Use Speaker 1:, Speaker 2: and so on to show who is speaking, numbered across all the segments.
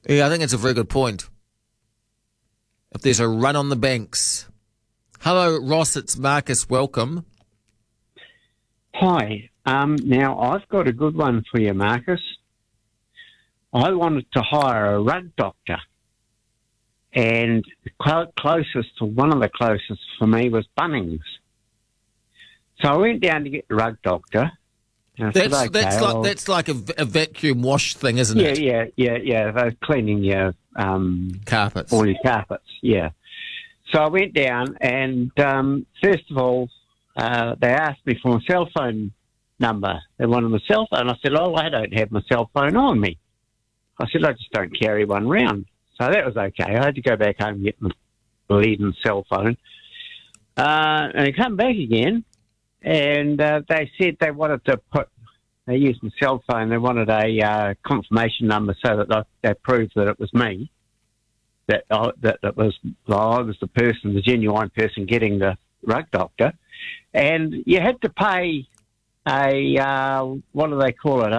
Speaker 1: Yeah, I think it's a very good point. If there's a run on the banks. Hello, Ross. It's Marcus. Welcome.
Speaker 2: Hi. Now, I've got a good one for you, Marcus. I wanted to hire a rug doctor, and the closest, or one of the closest for me, was Bunnings. So I went down to get the rug doctor. And I said,
Speaker 1: That's like a vacuum wash thing, isn't it?
Speaker 2: Yeah. They're cleaning your
Speaker 1: carpets.
Speaker 2: All your carpets, yeah. So I went down, and first of all, they asked me for my cell phone number. They wanted my cell phone. I said, "Oh, I don't have my cell phone on me." I said, "I just don't carry one round." So that was okay. I had to go back home and get my bleeding cell phone. And I come back again, and they said they wanted to they used my cell phone. They wanted a confirmation number so that they proved that it was me, that I was the person, the genuine person getting the rug doctor. And you had to pay what do they call it?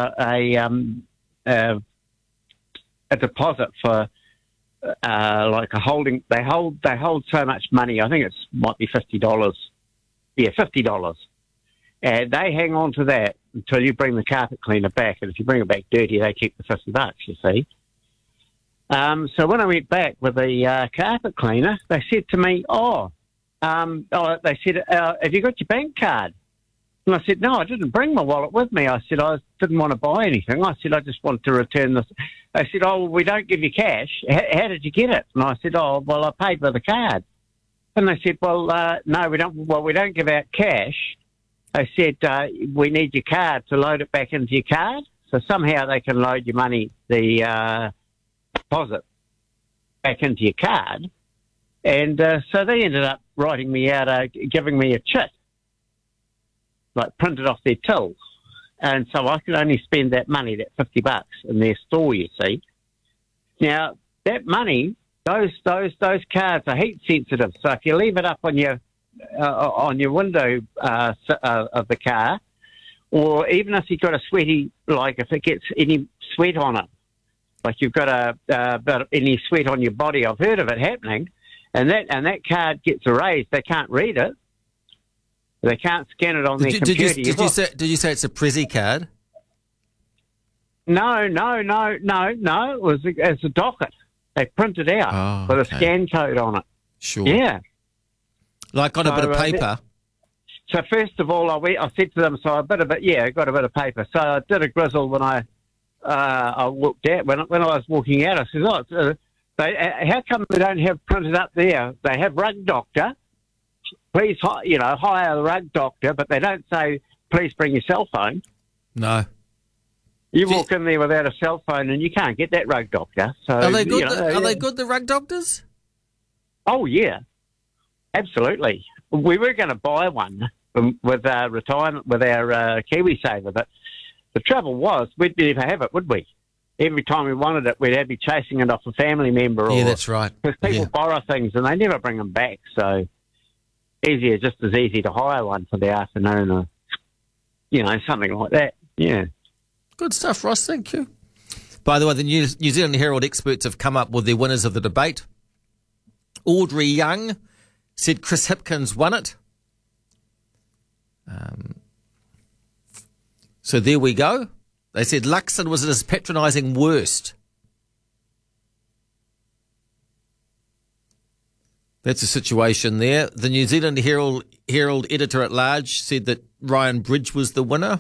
Speaker 2: A deposit for like a holding. They hold so much money. I think might be $50. Yeah, $50. And they hang on to that until you bring the carpet cleaner back. And if you bring it back dirty, they keep the $50. You see. So when I went back with the carpet cleaner, they said to me, they said, "Have you got your bank card?" And I said, "No, I didn't bring my wallet with me." I said, "I didn't want to buy anything." I said, "I just want to return this." They said, "Oh, well, we don't give you cash. How did you get it?" And I said, "Oh, well, I paid with a card." And they said, "Well, no, we don't. Well, we don't give out cash." They said, "We need your card to load it back into your card." So somehow they can load your money, the deposit, back into your card. And so they ended up writing me out, giving me a chit, like printed off their tills. And so I could only spend that money, that $50 in their store, you see. Now, that money, those cards are heat sensitive. So if you leave it up on your window of the car, or even if you've got a sweaty, like if it gets any sweat on it, like you've got any sweat on your body, I've heard of it happening, and that card gets erased. They can't read it. They can't scan it on their computer.
Speaker 1: Did you say it's a Prezi card?
Speaker 2: No. It's a docket. They print it out with a scan code on it.
Speaker 1: Sure.
Speaker 2: Yeah.
Speaker 1: Like on a bit of paper.
Speaker 2: So first of all, I said to them, I got a bit of paper. So I did a grizzle when I walked out. When I was walking out, I said, how come they don't have printed up there? They have rug doctor. Please, hire a rug doctor, but they don't say, please bring your cell phone.
Speaker 1: No.
Speaker 2: You walk in there without a cell phone and you can't get that rug doctor. So
Speaker 1: are they good? Are they good, the rug doctors?
Speaker 2: Oh, yeah. Absolutely. We were going to buy one with our retirement, with our KiwiSaver, but the trouble was we'd never have it, would we? Every time we wanted it, we'd be chasing it off a family member.
Speaker 1: Yeah, that's right.
Speaker 2: Because people borrow things and they never bring them back. So just as easy to hire one for the afternoon or, something like that. Yeah.
Speaker 1: Good stuff, Ross. Thank you. By the way, the New Zealand Herald experts have come up with their winners of the debate. Audrey Young said Chris Hipkins won it. So there we go. They said Luxon was at his patronising worst. That's the situation there. The New Zealand Herald editor-at-large said that Ryan Bridge was the winner.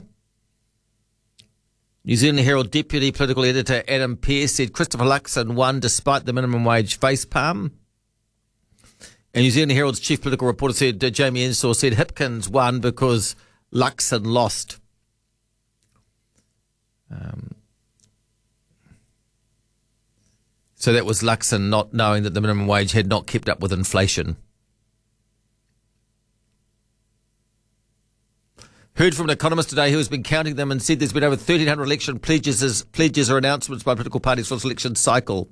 Speaker 1: New Zealand Herald deputy political editor Adam Pearce said Christopher Luxon won despite the minimum wage facepalm. And New Zealand Herald's chief political reporter said Jamie Ensor said Hipkins won because Luxon lost. So that was Luxon not knowing that the minimum wage had not kept up with inflation. Heard from an economist today who has been counting them and said there's been over 1,300 election pledges or announcements by political parties for this election cycle.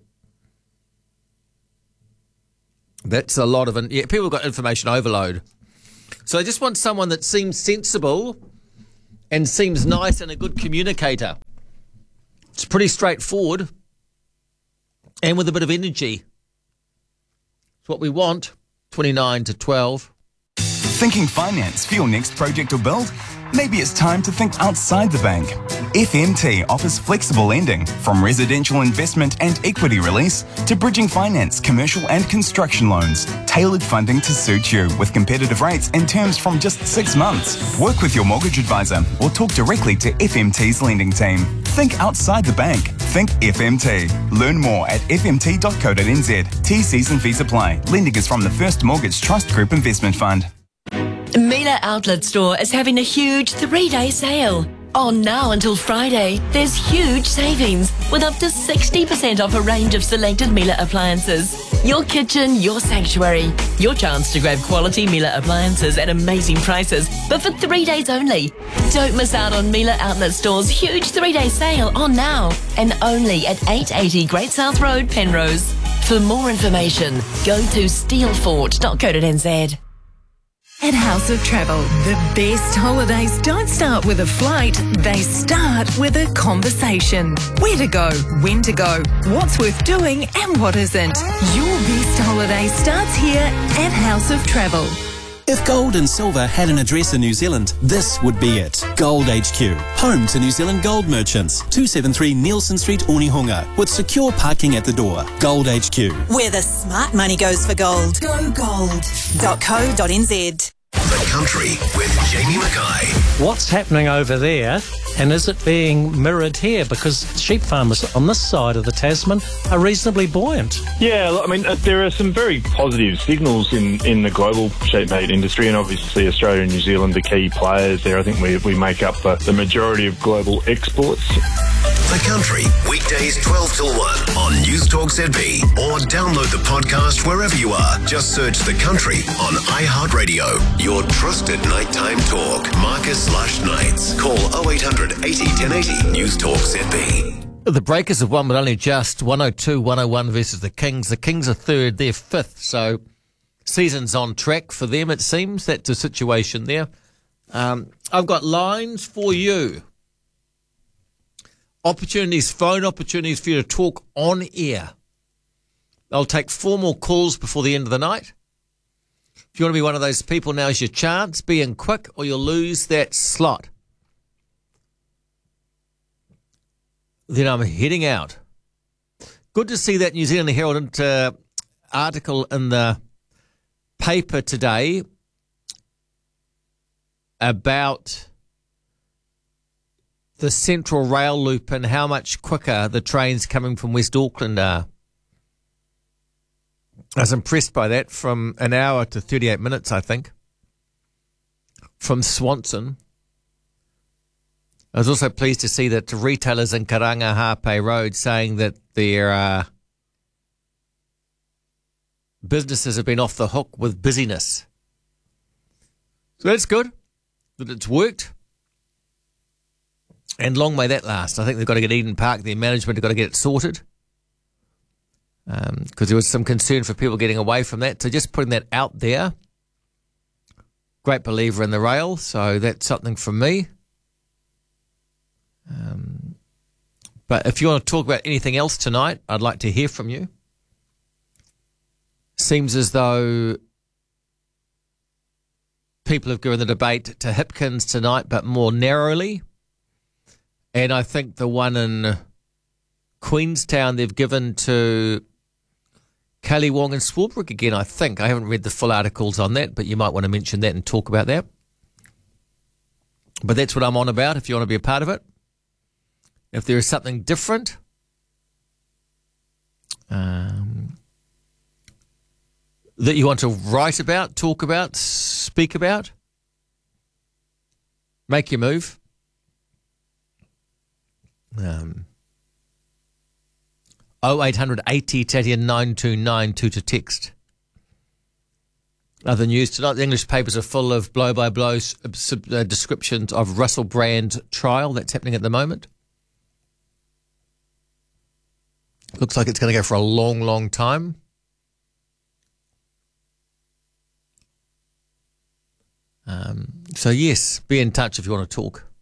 Speaker 1: That's a lot of people have got information overload. So I just want someone that seems sensible and seems nice and a good communicator. It's pretty straightforward. and with a bit of energy. It's what we want. 29 to 12.
Speaker 3: Thinking finance for your next project or build? Maybe it's time to think outside the bank. FMT offers flexible lending, from residential investment and equity release to bridging finance, commercial and construction loans. Tailored funding to suit you with competitive rates and terms from just 6 months. Work with your mortgage advisor or talk directly to FMT's lending team. Think outside the bank. Think FMT. Learn more at fmt.co.nz. T's and fees apply. Lending is from the First Mortgage Trust Group Investment Fund.
Speaker 4: Mila Outlet Store is having a huge 3-day sale. On now until Friday, there's huge savings with up to 60% off a range of selected Mila appliances. Your kitchen, your sanctuary. Your chance to grab quality Mila appliances at amazing prices, but for 3 days only. Don't miss out on Mila Outlet Store's huge 3-day sale on now and only at 880 Great South Road, Penrose. For more information, go to steelfort.co.nz.
Speaker 5: At House of Travel, the best holidays don't start with a flight, they start with a conversation. Where to go, when to go, what's worth doing and what isn't. Your best holiday starts here at House of Travel.
Speaker 6: If gold and silver had an address in New Zealand, this would be it. Gold HQ, home to New Zealand gold merchants. 273 Nielsen Street, Onehunga, with secure parking at the door. Gold HQ.
Speaker 7: Where the smart money goes for gold. Go gold.co.nz.
Speaker 8: The Country with Jamie Mackay.
Speaker 9: What's happening over there, and is it being mirrored here? Because sheep farmers on this side of the Tasman are reasonably buoyant.
Speaker 10: Yeah, I mean, there are some very positive signals in the global sheep meat industry, and obviously Australia and New Zealand are key players there. I think we make up the majority of global exports.
Speaker 8: The Country, weekdays 12 till 1 on News Talk ZB, or download the podcast wherever you are. Just search The Country on iHeartRadio. Your trusted nighttime talk. Marcus/Nights. Call 0800 80 1080 News Talk ZB.
Speaker 1: The Breakers have won, but only just 102-101 versus the Kings. The Kings are third, they're fifth, so season's on track for them, it seems. That's the situation there. I've got lines for you. Phone opportunities for you to talk on air. I'll take 4 more calls before the end of the night. If you want to be one of those people, now's your chance. Be in quick or you'll lose that slot. Then I'm heading out. Good to see that New Zealand Herald article in the paper today about the Central Rail Loop and how much quicker the trains coming from West Auckland are. I was impressed by that, from an hour to 38 minutes, I think, from Swanson. I was also pleased to see that retailers in Karanga Hape Road saying that their businesses have been off the hook with busyness. So that's good that it's worked. And long may that last. I think they've got to get Eden Park, their management have got to get it sorted. Because there was some concern for people getting away from that. So just putting that out there. Great believer in the rail, so that's something from me. But if you want to talk about anything else tonight, I'd like to hear from you. Seems as though people have given the debate to Hipkins tonight, but more narrowly. And I think the one in Queenstown they've given to Kelly Wong and Swarbrick again, I think. I haven't read the full articles on that, but you might want to mention that and talk about that. But that's what I'm on about, if you want to be a part of it. If there is something different, that you want to write about, talk about, speak about, make your move. 0800 80 929 to text. Other news tonight, the English papers are full of blow-by-blow descriptions of Russell Brand's trial that's happening at the moment. Looks like it's going to go for a long, long time. So yes, be in touch if you want to talk.